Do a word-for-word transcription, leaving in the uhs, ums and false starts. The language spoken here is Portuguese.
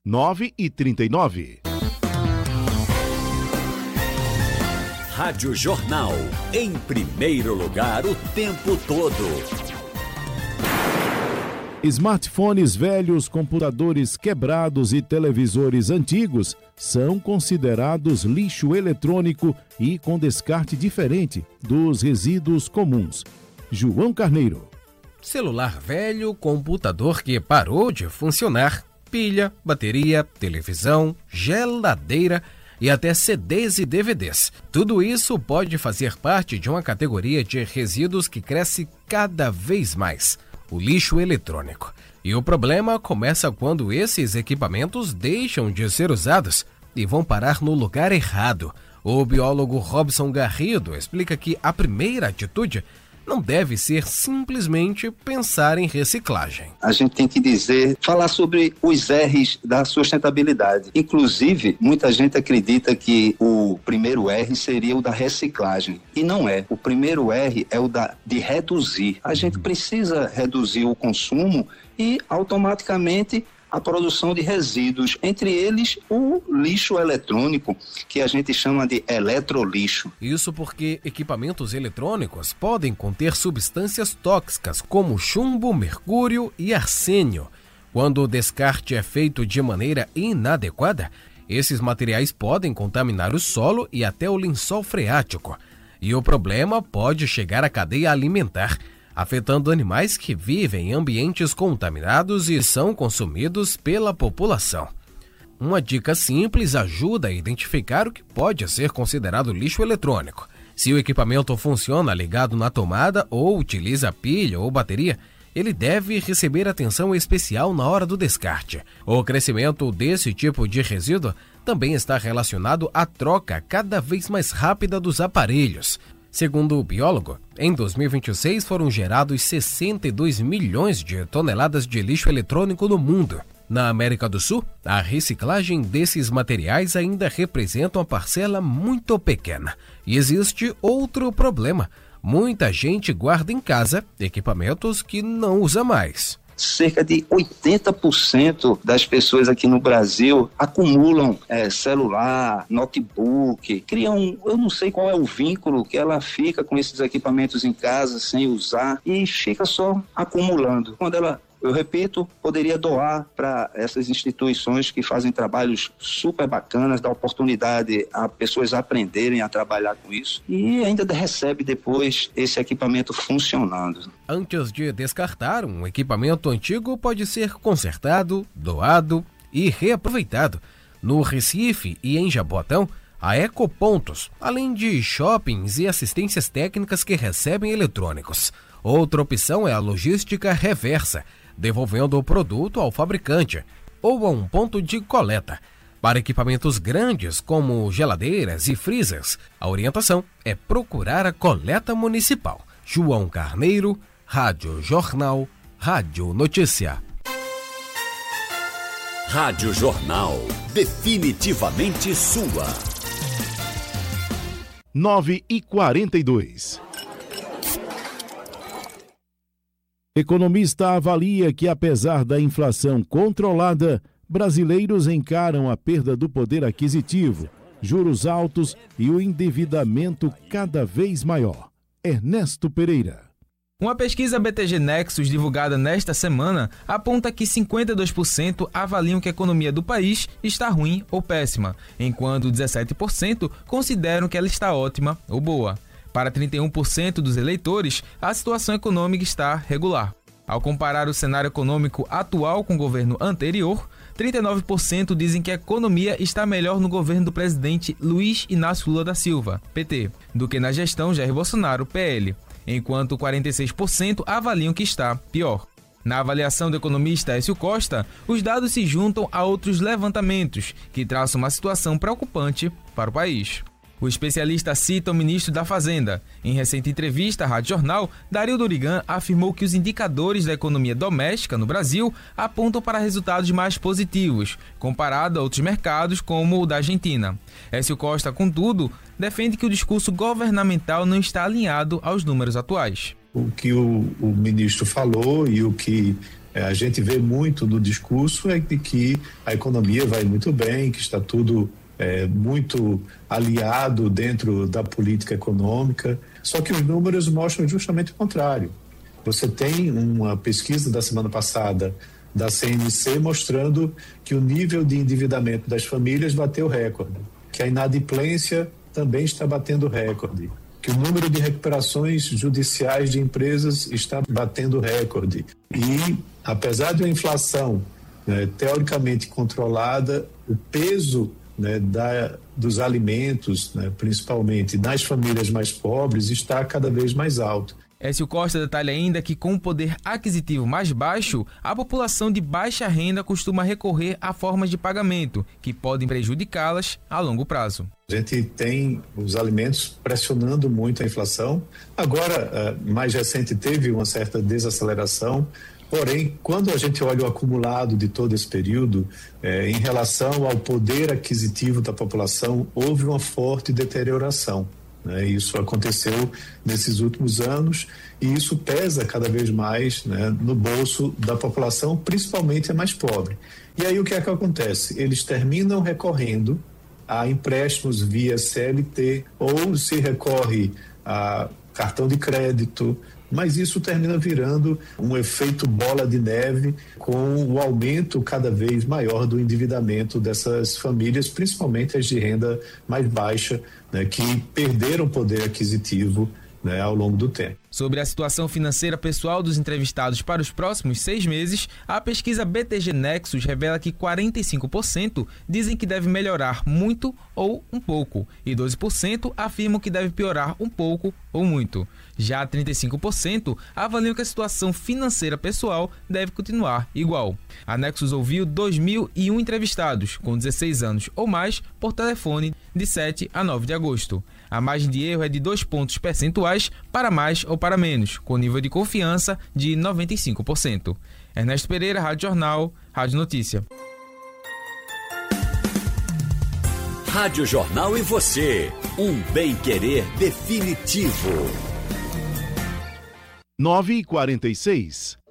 nove e trinta e nove. Rádio Jornal, em primeiro lugar o tempo todo. Smartphones velhos, computadores quebrados e televisores antigos são considerados lixo eletrônico e com descarte diferente dos resíduos comuns. João Carneiro. Celular velho, computador que parou de funcionar, pilha, bateria, televisão, geladeira e até C Ds e D V Ds. Tudo isso pode fazer parte de uma categoria de resíduos que cresce cada vez mais. O lixo eletrônico. E o problema começa quando esses equipamentos deixam de ser usados e vão parar no lugar errado. O biólogo Robson Garrido explica que a primeira atitude não deve ser simplesmente pensar em reciclagem. A gente tem que dizer, falar sobre os R's da sustentabilidade. Inclusive, muita gente acredita que o primeiro R seria o da reciclagem. E não é. O primeiro R é o da, de reduzir. A gente precisa reduzir o consumo e automaticamente a produção de resíduos, entre eles o lixo eletrônico, que a gente chama de eletrolixo. Isso porque equipamentos eletrônicos podem conter substâncias tóxicas como chumbo, mercúrio e arsênio. Quando o descarte é feito de maneira inadequada, esses materiais podem contaminar o solo e até o lençol freático. E o problema pode chegar à cadeia alimentar, afetando animais que vivem em ambientes contaminados e são consumidos pela população. Uma dica simples ajuda a identificar o que pode ser considerado lixo eletrônico. Se o equipamento funciona ligado na tomada ou utiliza pilha ou bateria, ele deve receber atenção especial na hora do descarte. O crescimento desse tipo de resíduo também está relacionado à troca cada vez mais rápida dos aparelhos. Segundo o biólogo, em dois mil e vinte e seis foram gerados sessenta e dois milhões de toneladas de lixo eletrônico no mundo. Na América do Sul, a reciclagem desses materiais ainda representa uma parcela muito pequena. E existe outro problema. Muita gente guarda em casa equipamentos que não usa mais. Cerca de oitenta por cento das pessoas aqui no Brasil acumulam é, celular, notebook, criam, eu não sei qual é o vínculo que ela fica com esses equipamentos em casa sem usar e fica só acumulando. Quando ela, eu repito, poderia doar para essas instituições que fazem trabalhos super bacanas, dá oportunidade a pessoas aprenderem a trabalhar com isso e ainda recebe depois esse equipamento funcionando. Antes de descartar, um equipamento antigo pode ser consertado, doado e reaproveitado. No Recife e em Jaboatão, há ecopontos, além de shoppings e assistências técnicas que recebem eletrônicos. Outra opção é a logística reversa, devolvendo o produto ao fabricante ou a um ponto de coleta. Para equipamentos grandes como geladeiras e freezers, a orientação é procurar a coleta municipal. João Carneiro, Rádio Jornal, Rádio Notícia. Rádio Jornal, definitivamente sua. nove e quarenta e dois. Economista avalia que, apesar da inflação controlada, brasileiros encaram a perda do poder aquisitivo, juros altos e o endividamento cada vez maior. Ernesto Pereira. Uma pesquisa B T G Nexus divulgada nesta semana aponta que cinquenta e dois por cento avaliam que a economia do país está ruim ou péssima, enquanto dezessete por cento consideram que ela está ótima ou boa. Para trinta e um por cento dos eleitores, a situação econômica está regular. Ao comparar o cenário econômico atual com o governo anterior, trinta e nove por cento dizem que a economia está melhor no governo do presidente Luiz Inácio Lula da Silva, P T, do que na gestão Jair Bolsonaro, P L, enquanto quarenta e seis por cento avaliam que está pior. Na avaliação do economista Écio Costa, os dados se juntam a outros levantamentos que traçam uma situação preocupante para o país. O especialista cita o ministro da Fazenda. Em recente entrevista à Rádio Jornal, Dario Dorigan afirmou que os indicadores da economia doméstica no Brasil apontam para resultados mais positivos, comparado a outros mercados como o da Argentina. Écio Costa, contudo, defende que o discurso governamental não está alinhado aos números atuais. O que o, o ministro falou e o que é, a gente vê muito no discurso é de que a economia vai muito bem, que está tudo é, muito aliado dentro da política econômica, só que os números mostram justamente o contrário. Você tem uma pesquisa da semana passada da C N C mostrando que o nível de endividamento das famílias bateu recorde, que a inadimplência também está batendo recorde, que o número de recuperações judiciais de empresas está batendo recorde. E, apesar de uma inflação, né, teoricamente controlada, o peso, né, da, dos alimentos, né, principalmente nas famílias mais pobres, está cada vez mais alto. Écio Costa detalha ainda que, com o poder aquisitivo mais baixo, a população de baixa renda costuma recorrer a formas de pagamento que podem prejudicá-las a longo prazo. A gente tem os alimentos pressionando muito a inflação. Agora, mais recente, teve uma certa desaceleração. Porém, quando a gente olha o acumulado de todo esse período, eh, em relação ao poder aquisitivo da população, houve uma forte deterioração. Né? Isso aconteceu nesses últimos anos e isso pesa cada vez mais, né, no bolso da população, principalmente a mais pobre. E aí o que é que acontece? Eles terminam recorrendo a empréstimos via C L T ou se recorre a cartão de crédito, mas isso termina virando um efeito bola de neve com o aumento cada vez maior do endividamento dessas famílias, principalmente as de renda mais baixa, né, que perderam poder aquisitivo, né, ao longo do tempo. Sobre a situação financeira pessoal dos entrevistados para os próximos seis meses, a pesquisa B T G Nexus revela que quarenta e cinco por cento dizem que deve melhorar muito ou um pouco e doze por cento afirmam que deve piorar um pouco ou muito. Já trinta e cinco por cento avaliam que a situação financeira pessoal deve continuar igual. A Nexus ouviu dois mil e um entrevistados com dezesseis anos ou mais por telefone de sete a nove de agosto. A margem de erro é de dois pontos percentuais para mais ou para menos, com nível de confiança de noventa e cinco por cento. Ernesto Pereira, Rádio Jornal, Rádio Notícia. Rádio Jornal e você, um bem-querer definitivo. nove e quarenta e seis.